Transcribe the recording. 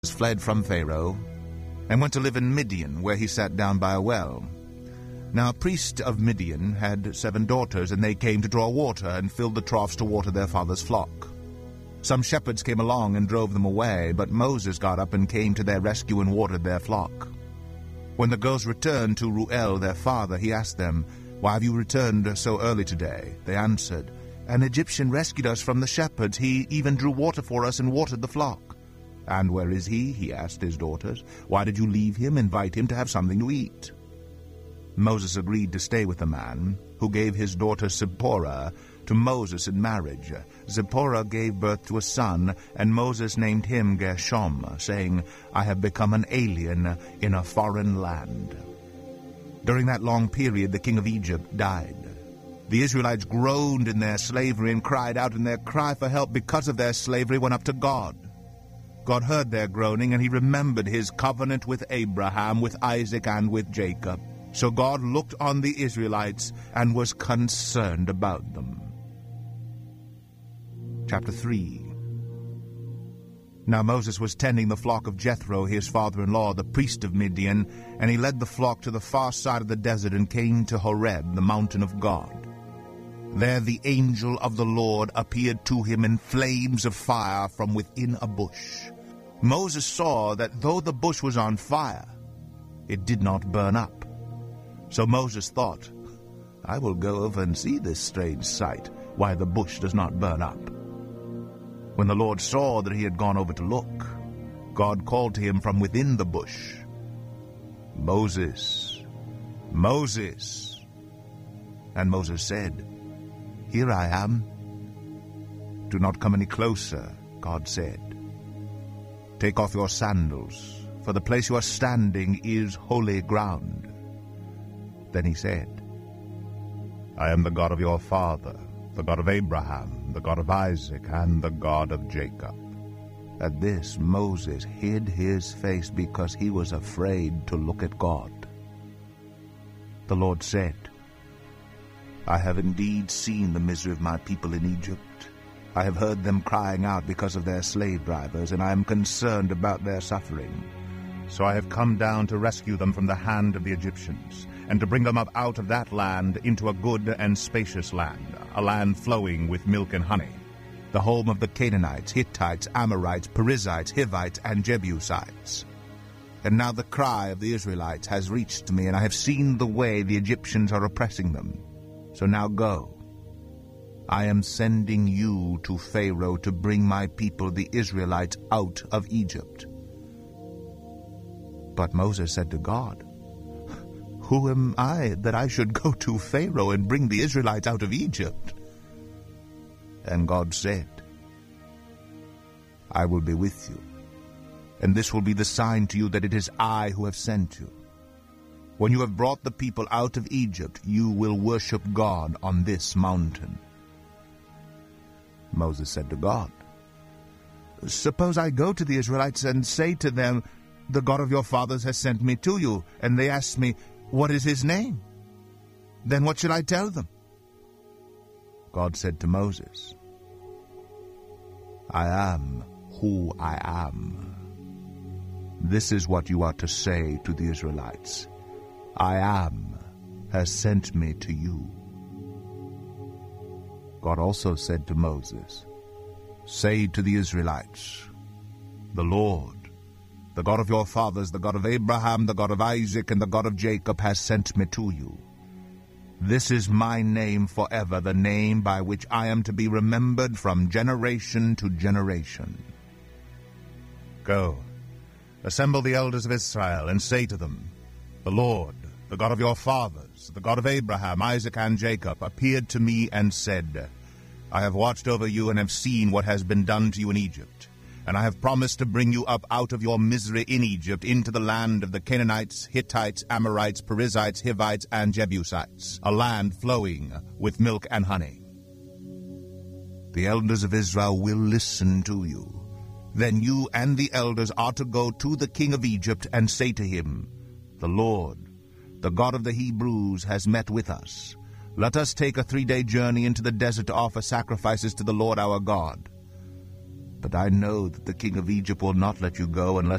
fled from Pharaoh and went to live in Midian, where he sat down by a well. Now a priest of Midian had 7 daughters, and they came to draw water and filled the troughs to water their father's flock. Some shepherds came along and drove them away, but Moses got up and came to their rescue and watered their flock. When the girls returned to Reuel, their father, he asked them, "Why have you returned so early today?" They answered, "An Egyptian rescued us from the shepherds. He even drew water for us and watered the flock." "And where is he?" he asked his daughters. "Why did you leave him? Invite him to have something to eat." Moses agreed to stay with the man, who gave his daughter Zipporah to Moses in marriage. Zipporah gave birth to a son, and Moses named him Gershom, saying, "I have become an alien in a foreign land." During that long period, the king of Egypt died. The Israelites groaned in their slavery and cried out, and their cry for help because of their slavery went up to God. God heard their groaning, and he remembered his covenant with Abraham, with Isaac, and with Jacob. So God looked on the Israelites and was concerned about them. Chapter 3. Now Moses was tending the flock of Jethro, his father-in-law, the priest of Midian, and he led the flock to the far side of the desert and came to Horeb, the mountain of God. There the angel of the Lord appeared to him in flames of fire from within a bush. Moses saw that though the bush was on fire, it did not burn up. So Moses thought, "I will go over and see this strange sight, why the bush does not burn up." When the Lord saw that he had gone over to look, God called to him from within the bush, "Moses, Moses." And Moses said, "Here I am." "Do not come any closer," God said. "Take off your sandals, for the place you are standing is holy ground." Then he said, "I am the God of your father, the God of Abraham, the God of Isaac, and the God of Jacob." At this Moses hid his face because he was afraid to look at God. The Lord said, "I have indeed seen the misery of my people in Egypt. I have heard them crying out because of their slave drivers, and I am concerned about their suffering. So I have come down to rescue them from the hand of the Egyptians, and to bring them up out of that land into a good and spacious land, a land flowing with milk and honey, the home of the Canaanites, Hittites, Amorites, Perizzites, Hivites, and Jebusites. And now the cry of the Israelites has reached me, and I have seen the way the Egyptians are oppressing them. So now go. I am sending you to Pharaoh to bring my people, the Israelites, out of Egypt." But Moses said to God, "Who am I that I should go to Pharaoh and bring the Israelites out of Egypt?" And God said, "I will be with you, and this will be the sign to you that it is I who have sent you. When you have brought the people out of Egypt, you will worship God on this mountain." Moses said to God, "Suppose I go to the Israelites and say to them, 'The God of your fathers has sent me to you,' and they ask me, 'What is his name?' Then what should I tell them?" God said to Moses, "I am who I am. This is what you are to say to the Israelites. 'I am has sent me to you.'" God also said to Moses, "Say to the Israelites, 'The Lord, the God of your fathers, the God of Abraham, the God of Isaac, and the God of Jacob has sent me to you. This is my name forever, the name by which I am to be remembered from generation to generation. Go, assemble the elders of Israel, and say to them, 'The Lord, the God of your fathers, the God of Abraham, Isaac, and Jacob, appeared to me and said, I have watched over you and have seen what has been done to you in Egypt. And I have promised to bring you up out of your misery in Egypt into the land of the Canaanites, Hittites, Amorites, Perizzites, Hivites, and Jebusites, a land flowing with milk and honey. The elders of Israel will listen to you. Then you and the elders are to go to the king of Egypt and say to him, The Lord, the God of the Hebrews, has met with us. Let us take a 3-day journey into the desert to offer sacrifices to the Lord our God. But I know that the king of Egypt will not let you go unless